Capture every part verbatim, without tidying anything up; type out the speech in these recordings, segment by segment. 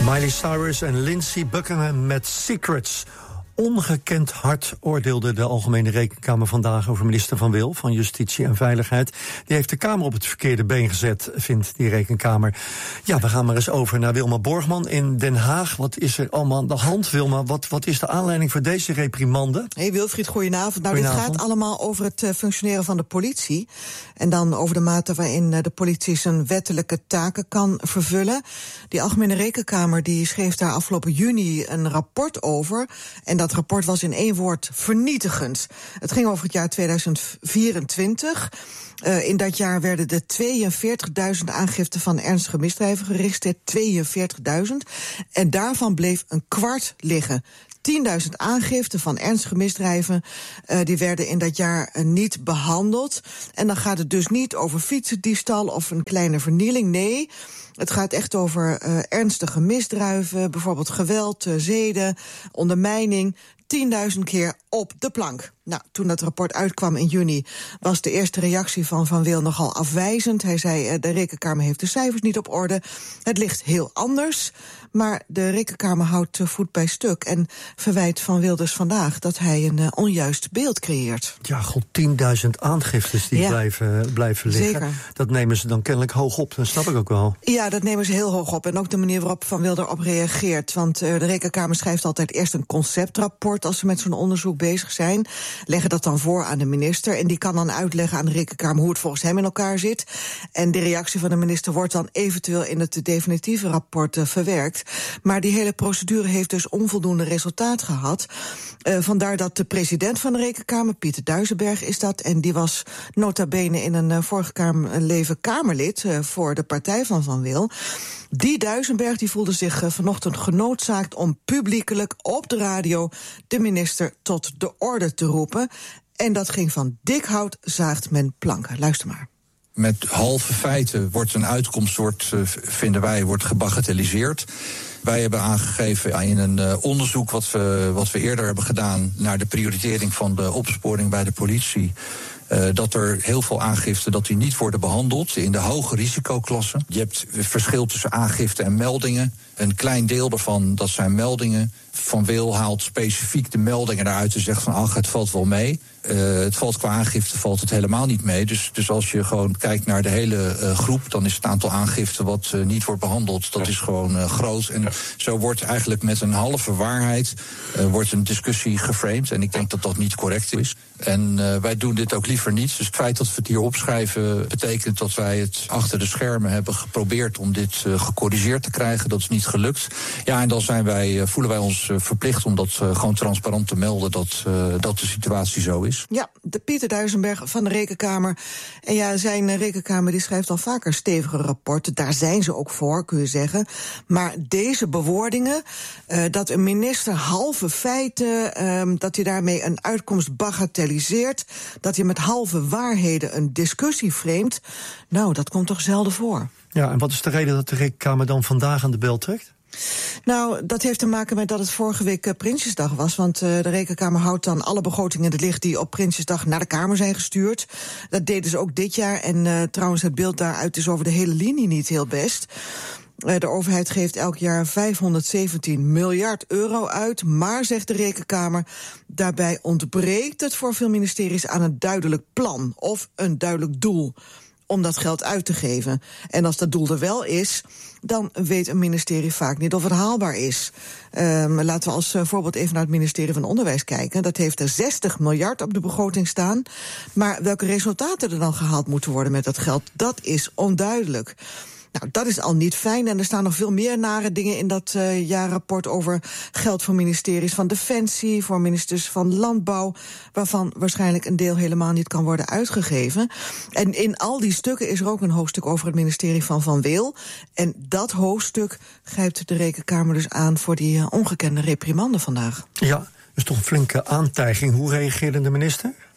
Miley Cyrus en Lindsey Buckingham met Secrets. Ongekend hard oordeelde de Algemene Rekenkamer vandaag over minister Van Wil van Justitie en Veiligheid. Die heeft de Kamer op het verkeerde been gezet, vindt die Rekenkamer. Ja, we gaan maar eens over naar Wilma Borgman in Den Haag. Wat is er allemaal aan de hand, Wilma? Wat, wat is de aanleiding voor deze reprimande? Hey Wilfried, goedenavond. Nou, goedenavond. Dit gaat allemaal over het uh, functioneren van de politie. En dan over de mate waarin uh, de politie zijn wettelijke taken kan vervullen. Die Algemene Rekenkamer die schreef daar afgelopen juni een rapport over. En dat rapport was in één woord vernietigend. Het ging over het jaar tweeduizend vierentwintig. Uh, in dat jaar werden er tweeënveertigduizend aangiften van ernstige misdrijven geregistreerd. tweeënveertigduizend. En daarvan bleef een kwart liggen. tienduizend aangiften van ernstige misdrijven, uh, die werden in dat jaar uh, niet behandeld. En dan gaat het dus niet over fietsendiefstal of een kleine vernieling. Nee, het gaat echt over uh, ernstige misdrijven, bijvoorbeeld geweld, uh, zeden, ondermijning. tienduizend keer op de plank. Nou, toen dat rapport uitkwam in juni was de eerste reactie van Van Wil nogal afwijzend. Hij zei, de Rekenkamer heeft de cijfers niet op orde. Het ligt heel anders. Maar de Rekenkamer houdt voet bij stuk en verwijt Van Wil dus vandaag dat hij een uh, onjuist beeld creëert. Ja, god, tienduizend aangiftes die ja. blijven, blijven liggen. Zeker. Dat nemen ze dan kennelijk hoog op, dat snap ik ook wel. Ja, dat nemen ze heel hoog op. En ook de manier waarop Van Wil erop reageert. Want uh, de Rekenkamer schrijft altijd eerst een conceptrapport als ze met zo'n onderzoek bezig zijn. Leggen dat dan voor aan de minister. En die kan dan uitleggen aan de Rekenkamer hoe het volgens hem in elkaar zit. En de reactie van de minister wordt dan eventueel in het definitieve rapport uh, verwerkt. Maar die hele procedure heeft dus onvoldoende resultaat gehad. Uh, vandaar dat de president van de Rekenkamer, Pieter Duisenberg is dat, en die was nota bene in een uh, vorige kamer, leven Kamerlid uh, voor de partij van Van Wil. Die Duisenberg die voelde zich uh, vanochtend genoodzaakt om publiekelijk op de radio de minister tot de orde te roepen. En dat ging van dik hout zaagt men planken. Luister maar. Met halve feiten wordt een uitkomst, wordt, vinden wij, wordt gebagatelliseerd. Wij hebben aangegeven in een uh, onderzoek wat we, wat we eerder hebben gedaan naar de prioritering van de opsporing bij de politie. Uh, dat er heel veel aangiften dat die niet worden behandeld in de hoge risicoklasse. Je hebt verschil tussen aangifte en meldingen. Een klein deel daarvan, dat zijn meldingen. Van Wil haalt specifiek de meldingen eruit en zegt van ach, het valt wel mee. Uh, het valt qua aangifte valt het helemaal niet mee. Dus, dus als je gewoon kijkt naar de hele uh, groep, dan is het aantal aangiften wat uh, niet wordt behandeld, dat is gewoon uh, groot. En zo wordt eigenlijk met een halve waarheid uh, wordt een discussie geframed. En ik denk dat dat niet correct is. En uh, wij doen dit ook liever niet. Dus het feit dat we het hier opschrijven betekent dat wij het achter de schermen hebben geprobeerd om dit uh, gecorrigeerd te krijgen. Dat is niet gelukt. Ja, en dan zijn wij, uh, voelen wij ons uh, verplicht om dat uh, gewoon transparant te melden dat, uh, dat de situatie zo is. Ja, de Pieter Duisenberg van de Rekenkamer. En ja, zijn uh, Rekenkamer die schrijft al vaker stevige rapporten. Daar zijn ze ook voor, kun je zeggen. Maar deze bewoordingen, uh, dat een minister halve feiten, uh, dat hij daarmee een uitkomst bagatelliseert, dat hij met halve waarheden een discussie framet, nou, dat komt toch zelden voor. Ja, en wat is de reden dat de Rekenkamer dan vandaag aan de bel trekt? Nou, dat heeft te maken met dat het vorige week uh, Prinsjesdag was. Want uh, de Rekenkamer houdt dan alle begrotingen in het licht die op Prinsjesdag naar de Kamer zijn gestuurd. Dat deden ze ook dit jaar. En uh, trouwens, het beeld daaruit is over de hele linie niet heel best. Uh, de overheid geeft elk jaar vijfhonderdzeventien miljard euro uit. Maar, zegt de Rekenkamer, daarbij ontbreekt het voor veel ministeries aan een duidelijk plan of een duidelijk doel om dat geld uit te geven. En als dat doel er wel is, dan weet een ministerie vaak niet of het haalbaar is. Um, laten we als uh, voorbeeld even naar het ministerie van Onderwijs kijken. Dat heeft er zestig miljard op de begroting staan. Maar welke resultaten er dan gehaald moeten worden met dat geld, dat is onduidelijk. Nou, dat is al niet fijn. En er staan nog veel meer nare dingen in dat uh, jaarrapport over geld voor ministeries van Defensie, voor ministers van Landbouw, waarvan waarschijnlijk een deel helemaal niet kan worden uitgegeven. En in al die stukken is er ook een hoofdstuk over het ministerie van Van Wil. En dat hoofdstuk grijpt de Rekenkamer dus aan voor die uh, ongekende reprimande vandaag. Ja, dus toch een flinke aantijging. Hoe reageerde de minister?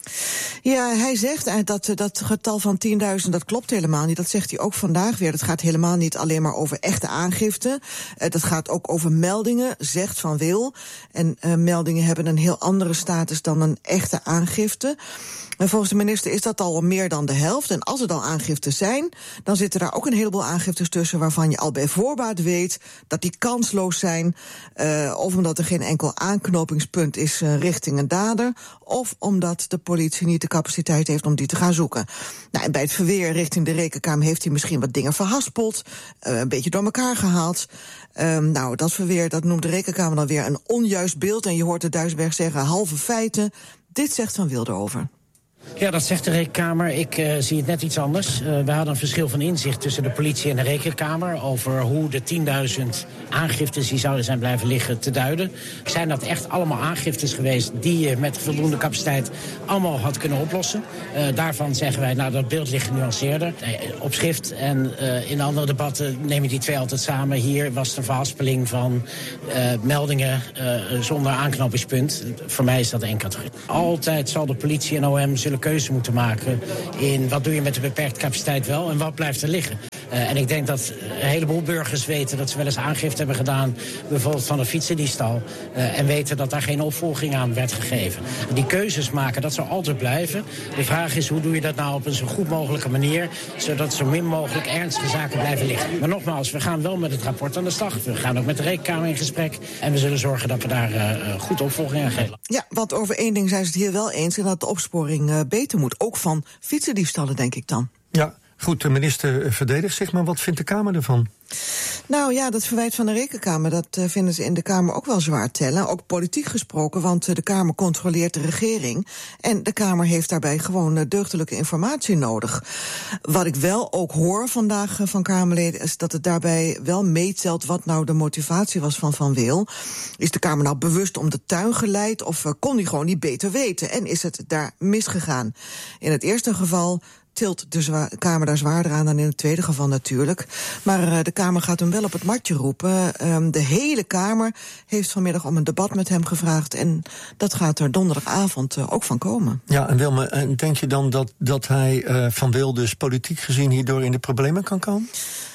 Ja, hij zegt dat dat getal van tienduizend, dat klopt helemaal niet. Dat zegt hij ook vandaag weer. Dat gaat helemaal niet alleen maar over echte aangifte. Uh, dat gaat ook over meldingen, zegt Van Wil. En uh, meldingen hebben een heel andere status dan een echte aangifte. En volgens de minister is dat al meer dan de helft. En als er dan aangiftes zijn, dan zitten daar ook een heleboel aangiftes tussen waarvan je al bij voorbaat weet dat die kansloos zijn. Uh, of omdat er geen enkel aanknopingspunt is uh, richting een dader. Of omdat de politie niet de capaciteit heeft om die te gaan zoeken. Nou, en bij het verweer richting de Rekenkamer heeft hij misschien wat dingen verhaspeld. Uh, een beetje door elkaar gehaald. Um, nou, dat verweer, dat noemt de Rekenkamer dan weer een onjuist beeld. En je hoort de Duisberg zeggen halve feiten. Dit zegt Van Wil erover. Ja, dat zegt de Rekenkamer. Ik uh, zie het net iets anders. Uh, we hadden een verschil van inzicht tussen de politie en de Rekenkamer over hoe de tienduizend aangiftes die zouden zijn blijven liggen te duiden. Zijn dat echt allemaal aangiftes geweest die je met voldoende capaciteit allemaal had kunnen oplossen? Uh, daarvan zeggen wij, nou, dat beeld ligt genuanceerder uh, op schrift. En uh, in andere debatten neem je die twee altijd samen. Hier was het een verhaspeling van uh, meldingen uh, zonder aanknopingspunt. Voor mij is dat één categorie. Altijd zal de politie en O M zullen keuze moeten maken in wat doe je met de beperkte capaciteit wel en wat blijft er liggen. Uh, en ik denk dat een heleboel burgers weten dat ze wel eens aangifte hebben gedaan, bijvoorbeeld van een fietsendiefstal, uh, en weten dat daar geen opvolging aan werd gegeven. Die keuzes maken, dat zal altijd blijven. De vraag is, hoe doe je dat nou op een zo goed mogelijke manier, zodat zo min mogelijk ernstige zaken blijven liggen. Maar nogmaals, we gaan wel met het rapport aan de slag. We gaan ook met de Rekenkamer in gesprek en we zullen zorgen dat we daar uh, goed opvolging aan geven. Ja, want over één ding zijn ze het hier wel eens, en dat de opsporing uh, beter moet. Ook van fietsendiefstallen, denk ik dan. Ja, goed, de minister verdedigt zich, maar wat vindt de Kamer ervan? Nou ja, dat verwijt van de Rekenkamer, dat uh, vinden ze in de Kamer ook wel zwaar tellen. Ook politiek gesproken, want uh, de Kamer controleert de regering. En de Kamer heeft daarbij gewoon uh, deugdelijke informatie nodig. Wat ik wel ook hoor vandaag uh, van Kamerleden is dat het daarbij wel meetelt wat nou de motivatie was van Van Wil. Is de Kamer nou bewust om de tuin geleid of uh, kon die gewoon niet beter weten? En is het daar misgegaan? In het eerste geval tilt de zwa- Kamer daar zwaarder aan dan in het tweede geval natuurlijk. Maar uh, de Kamer gaat hem wel op het matje roepen. Um, de hele Kamer heeft vanmiddag om een debat met hem gevraagd. En dat gaat er donderdagavond uh, ook van komen. Ja, en Wilma, denk je dan dat, dat hij uh, Van Wil dus politiek gezien hierdoor in de problemen kan komen?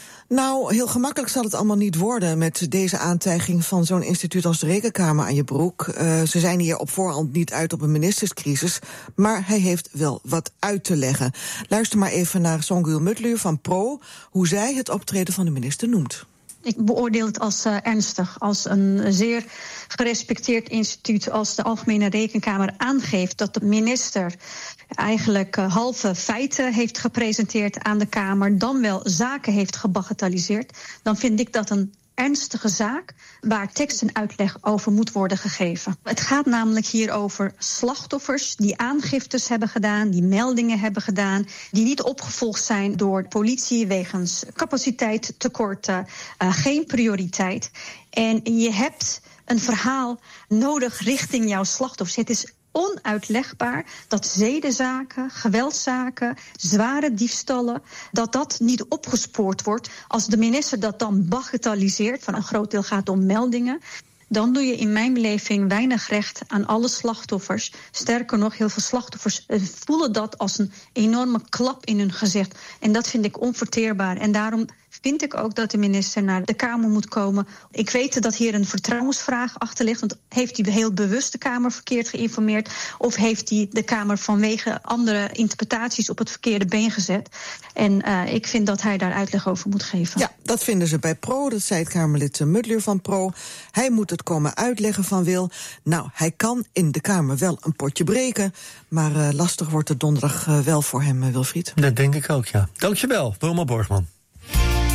Nou, heel gemakkelijk zal het allemaal niet worden met deze aantijging van zo'n instituut als de Rekenkamer aan je broek. Uh, ze zijn hier op voorhand niet uit op een ministerscrisis, maar hij heeft wel wat uit te leggen. Luister maar even naar Songül Mutluur van Pro, hoe zij het optreden van de minister noemt. Ik beoordeel het als uh, ernstig, als een zeer gerespecteerd instituut als de Algemene Rekenkamer aangeeft dat de minister eigenlijk uh, halve feiten heeft gepresenteerd aan de Kamer, dan wel zaken heeft gebagatelliseerd, dan vind ik dat een ernstige zaak waar tekst en uitleg over moet worden gegeven. Het gaat namelijk hier over slachtoffers die aangiftes hebben gedaan, die meldingen hebben gedaan, die niet opgevolgd zijn door de politie wegens capaciteitstekorten, uh, geen prioriteit. En je hebt een verhaal nodig richting jouw slachtoffers. Het is onuitlegbaar dat zedenzaken, geweldszaken, zware diefstallen, dat dat niet opgespoord wordt. Als de minister dat dan bagatelliseert, van een groot deel gaat om meldingen, dan doe je in mijn beleving weinig recht aan alle slachtoffers. Sterker nog, heel veel slachtoffers voelen dat als een enorme klap in hun gezicht. En dat vind ik onverteerbaar. En daarom vind ik ook dat de minister naar de Kamer moet komen. Ik weet dat hier een vertrouwensvraag achter ligt. Want heeft hij heel bewust de Kamer verkeerd geïnformeerd? Of heeft hij de Kamer vanwege andere interpretaties op het verkeerde been gezet? En uh, ik vind dat hij daar uitleg over moet geven. Ja, dat vinden ze bij Pro. Dat zei het Kamerlid Mutluur van Pro. Hij moet het komen uitleggen van Wil. Nou, hij kan in de Kamer wel een potje breken. Maar uh, lastig wordt het donderdag uh, wel voor hem, uh, Wilfried. Dat denk ik ook, ja. Dankjewel, Wilma Borgman.